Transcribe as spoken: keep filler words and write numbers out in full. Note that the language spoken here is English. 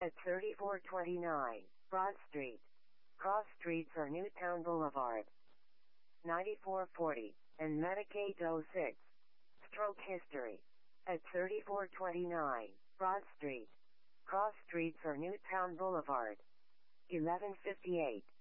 at thirty-four twenty-nine Broad Street. Cross Streets or Newtown Boulevard. ninety-four forty, and Medicaid oh six. Stroke history. At thirty-four twenty-nine Broad Street. Cross Streets or Newtown Boulevard. eleven fifty-eight.